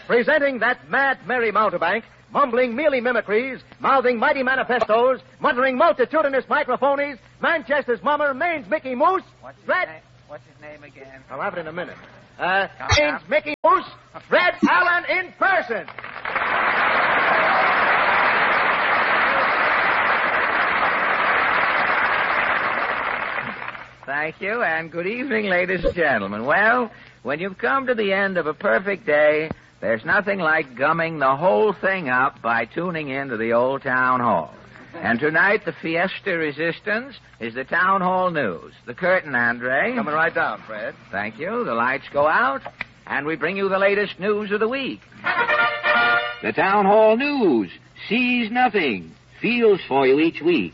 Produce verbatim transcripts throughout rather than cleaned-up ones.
presenting that mad Mary Mountebank, mumbling mealy mimicries, mouthing mighty manifestos, muttering multitudinous microphonies, Manchester's mummer, Maine's Mickey Mouse. What's his, Fred... name? What's his name again? I'll have it in a minute. Uh, Come Maine's down. Mickey Mouse, Fred Allen in person. Thank you, and good evening, ladies and gentlemen. Well, when you've come to the end of a perfect day, there's nothing like gumming the whole thing up by tuning in to the Old Town Hall. And tonight, the fiesta resistance is the Town Hall News. The curtain, Andre. Coming right down, Fred. Thank you. The lights go out, and we bring you the latest news of the week. The Town Hall News sees nothing, feels for you each week.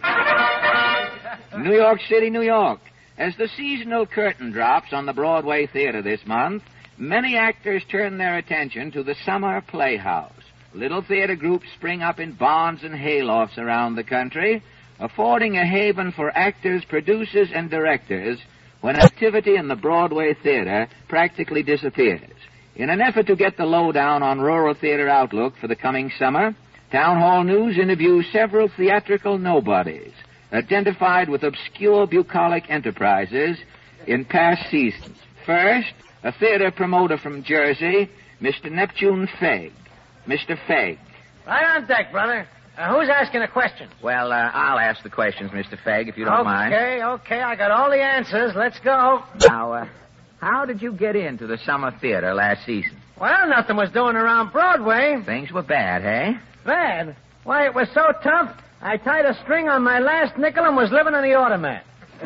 New York City, New York. As the seasonal curtain drops on the Broadway Theater this month, many actors turn their attention to the Summer Playhouse. Little theater groups spring up in barns and haylofts around the country, affording a haven for actors, producers, and directors when activity in the Broadway Theater practically disappears. In an effort to get the lowdown on rural theater outlook for the coming summer, Town Hall News interviews several theatrical nobodies identified with obscure bucolic enterprises in past seasons. First, a theater promoter from Jersey, Mister Neptune Fegg. Mister Fegg. Right on deck, brother. Uh, who's asking the questions? Well, uh, I'll ask the questions, Mister Fegg, if you don't okay, mind. Okay, okay, I got all the answers. Let's go. Now, uh, how did you get into the Summer Theater last season? Well, nothing was doing around Broadway. Things were bad, hey? Bad? Why, it was so tough, I tied a string on my last nickel and was living in the automat.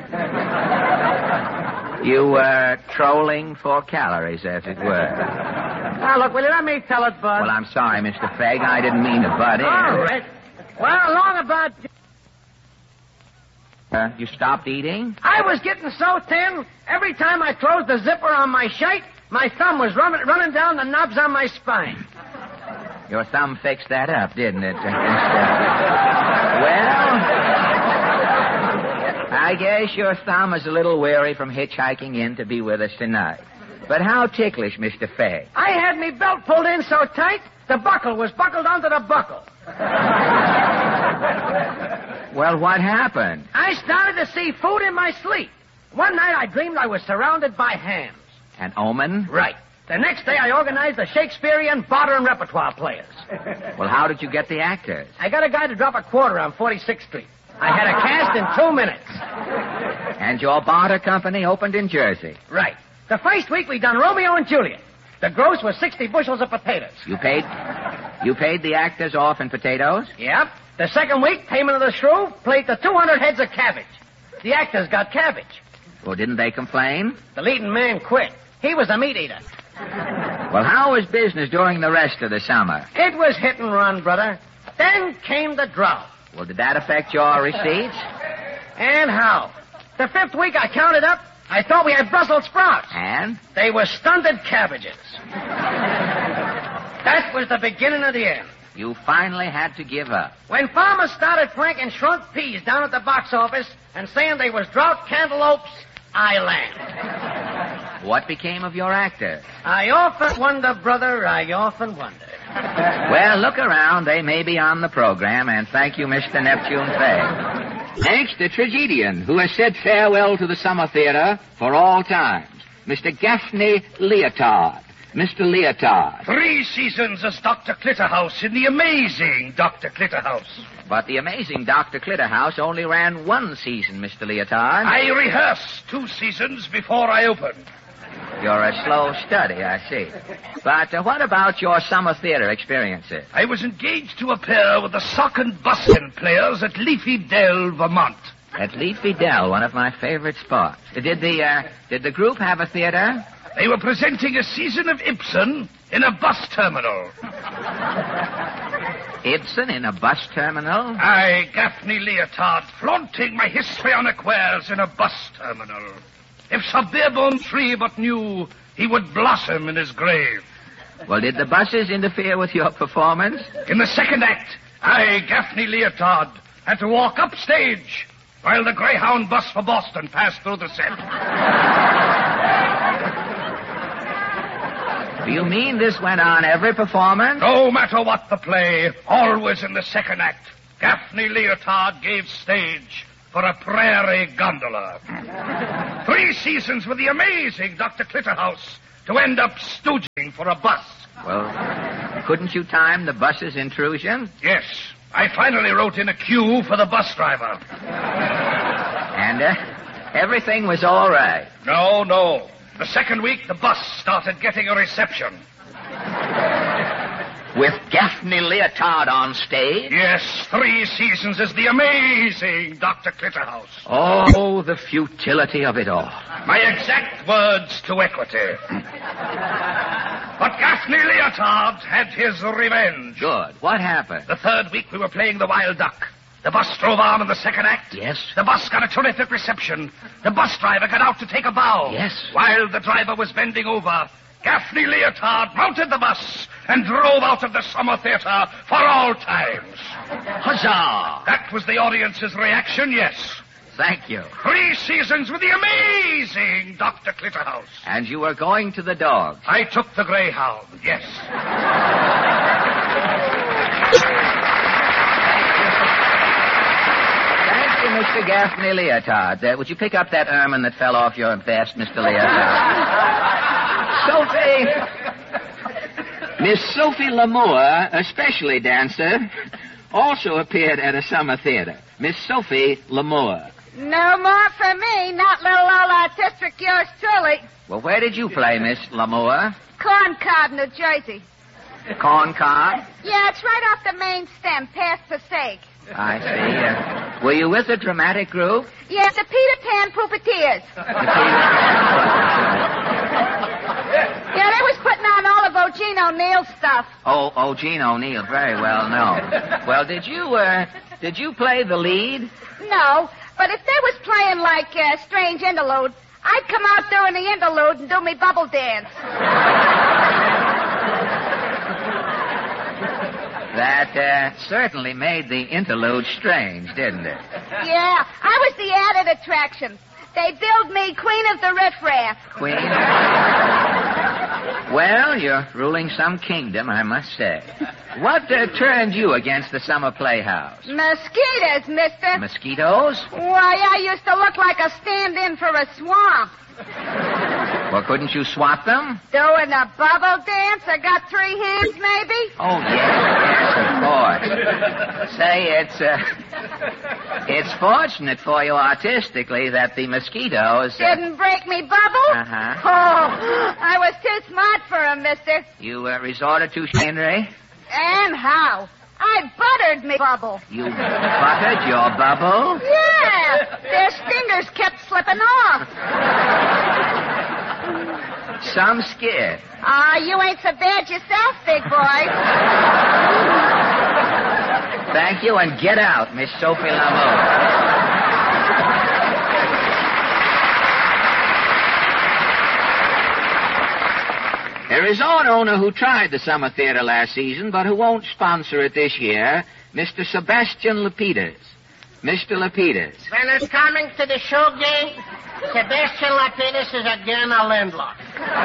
You were trolling for calories, as it were. Now, look, will you let me tell it, Bud? Well, I'm sorry, Mister Fegg. I didn't mean to butt in. All right. Well, along about... Uh, you stopped eating? I was getting so thin, every time I closed the zipper on my shirt, my thumb was run- running down the knobs on my spine. Your thumb fixed that up, didn't it? Well, I guess your thumb is a little weary from hitchhiking in to be with us tonight. But how ticklish, Mister Fegg. I had me belt pulled in so tight, the buckle was buckled onto the buckle. Well, what happened? I started to see food in my sleep. One night I dreamed I was surrounded by hams. An omen? Right. The next day I organized the Shakespearean barter and repertoire players. Well, how did you get the actors? I got a guy to drop a quarter on forty-sixth Street. I had a cast in two minutes. And your barter company opened in Jersey. Right. The first week we done Romeo and Juliet. The gross was sixty bushels of potatoes. You paid you paid the actors off in potatoes? Yep. The second week, Payment of the Shrew played the two hundred heads of cabbage. The actors got cabbage. Well, didn't they complain? The leading man quit. He was a meat eater. Well, how was business during the rest of the summer? It was hit and run, brother. Then came the drought. Well, did that affect your receipts? And how? The fifth week I counted up, I thought we had Brussels sprouts. And? They were stunted cabbages. That was the beginning of the end. You finally had to give up. When farmers started franking shrunk peas down at the box office and saying they was drought cantaloupes, I laughed. What became of your actors? I often wonder, brother, I often wonder. Well, look around. They may be on the program, and thank you, Mister Neptune Fegg. Next, a tragedian who has said farewell to the Summer Theater for all times, Mister Gaffney Leotard. Mister Leotard. Three seasons as Doctor Clitterhouse in the amazing Doctor Clitterhouse. But the amazing Doctor Clitterhouse only ran one season, Mister Leotard. I rehearsed two seasons before I opened. You're a slow study, I see. But uh, what about your summer theater experiences? I was engaged to appear with the sock and buskin players at Leafy Dell, Vermont. At Leafy Dell, one of my favorite spots. Did the uh, did the group have a theater? They were presenting a season of Ibsen in a bus terminal. Ibsen in a bus terminal? I, Gaffney Leotard, flaunting my histrionic wares in a bus terminal. If Sir Beerbohm Tree but knew, he would blossom in his grave. Well, did the buses interfere with your performance? In the second act, I, Gaffney Leotard, had to walk upstage while the Greyhound bus for Boston passed through the set. Do you mean this went on every performance? No matter what the play, always in the second act, Gaffney Leotard gave stage for a prairie gondola. Three seasons with the amazing Doctor Clitterhouse to end up stooging for a bus. Well, couldn't you time the bus's intrusion? Yes. I finally wrote in a cue for the bus driver. And uh, everything was all right. No, no. The second week, the bus started getting a reception. With Gaffney Leotard on stage? Yes, three seasons as the amazing Doctor Clitterhouse. Oh, the futility of it all. My exact words to equity. But Gaffney Leotard had his revenge. Good. What happened? The third week we were playing the Wild Duck. The bus drove on in the second act. Yes. The bus got a terrific reception. The bus driver got out to take a bow. Yes. While the driver was bending over, Gaffney Leotard mounted the bus and drove out of the summer theater for all times. Huzzah! That was the audience's reaction, yes. Thank you. Three seasons with the amazing Doctor Clitterhouse. And you were going to the dogs. I took the Greyhound, yes. Thank you, Mister Gaffney Leotard. Uh, would you pick up that ermine that fell off your vest, Mister Leotard? Sophie! Miss Sophie Lamour, a specialty dancer, also appeared at a summer theater. Miss Sophie Lamour. No more for me, not little old artistic yours truly. Well, where did you play, Miss Lamour? Corn Cob, New Jersey. Corn Cob? Yeah, it's right off the main stem, past Passaic. I see. Uh, were you with a dramatic group? Yeah, the Peter Pan Puppeteers. Yeah, they was putting on all of Eugene O'Neill's stuff. Oh, oh, Gene O'Neill, very well known. Well, did you, uh, did you play the lead? No, but if they was playing like uh, Strange Interlude, I'd come out during the interlude and do me bubble dance. That uh, certainly made the interlude strange, didn't it? Yeah, I was the added attraction. They billed me Queen of the Riffraff. Queen? Well, you're ruling some kingdom, I must say. What uh, turned you against the summer playhouse? Mosquitoes, mister. Mosquitoes? Why, I used to look like a stand-in for a swamp. Well, couldn't you swap them? Doing a bubble dance? I got three hands, maybe? Oh, yes, yes, of course. Say, it's, uh, it's fortunate for you artistically that the mosquitoes... Uh... Didn't break me bubble? Uh-huh. Oh, I was too smart for 'em, mister. You uh, resorted to chicanery? And how? I buttered me bubble. You buttered your bubble? Yeah, their stingers kept slipping off. Some skid. Ah, uh, you ain't so bad yourself, big boy. Thank you, and get out, Miss Sophie Lamour. A resort owner who tried the summer theater last season, but who won't sponsor it this year, Mister Sebastian Lapidus. Mister Lapidus. When it's coming to the show game, Sebastian Lapidus is again a landlord.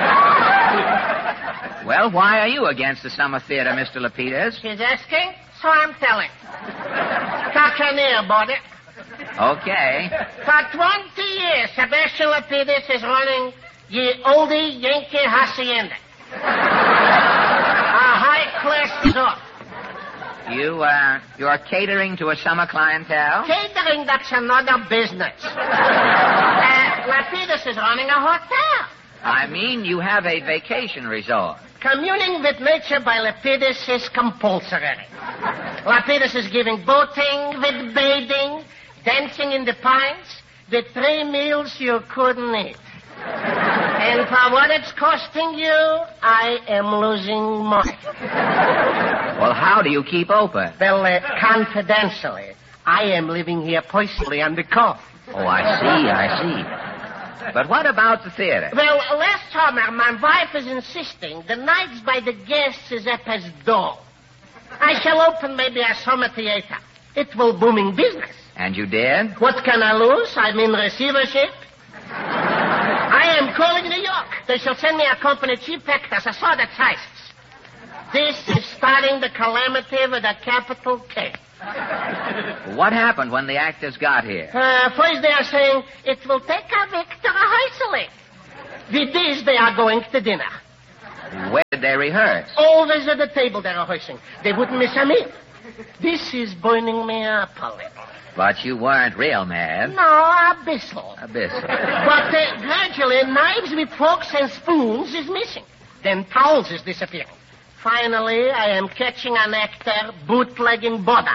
Well, why are you against the summer theater, Mister Lapidus? She's asking, so I'm telling. Catch an ear, buddy. Okay. For twenty years, Sebastian Lapidus is running the oldie Yankee Hacienda. A high-class resort. You, uh, you're catering to a summer clientele? Catering, that's another business. uh, Lapidus is running a hotel. I mean, you have a vacation resort. Communing with nature by Lapidus is compulsory. Lapidus is giving boating, with bathing, dancing in the pines, the three meals you couldn't eat. And for what it's costing you, I am losing money. Well, how do you keep open? Well, uh, confidentially, I am living here personally on the coast. Oh, I see, I see. But what about the theater? Well, last summer, my wife is insisting the nights by the guests is up as dull. I shall open maybe a summer theater. It will booming business. And you did? What can I lose? I'm in receivership. I am calling New York. They shall send me a company chief actors, a sort of tasks. This is starting the calamity with a capital K. What happened when the actors got here? Uh, first they are saying, it will take a week to rehearsal. With this, they are going to dinner. Where did they rehearse? Always at the table they're rehearsing. They wouldn't miss a meal. This is burning me up a little. But you weren't real mad. No, abyssal. Abyssal. But uh, gradually, knives with forks and spoons is missing. Then towels is disappearing. Finally, I am catching an actor bootlegging Buddha.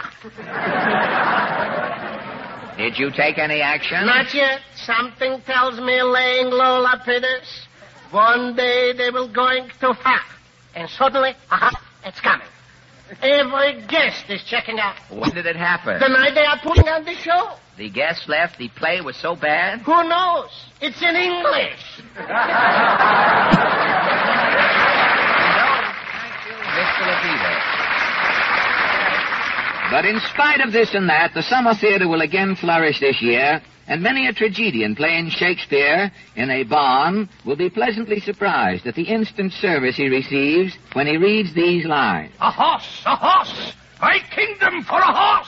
Did you take any action? Not yet. Something tells me laying low, Lapidus. One day they will going too far. And suddenly, aha, it's coming. Every guest is checking out. When did it happen? The night they are putting on the show. The guests left. The play was so bad? Who knows? It's in English. Mister Lapidus. But in spite of this and that, the Summer Theater will again flourish this year, and many a tragedian playing Shakespeare in a barn will be pleasantly surprised at the instant service he receives when he reads these lines. A horse, a horse! My kingdom for a horse!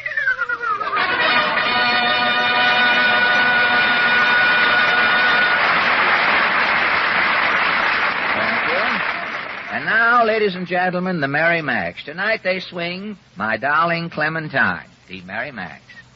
And now, ladies and gentlemen, the Merry Macks. Tonight they swing My Darling Clementine, the Merry Macks.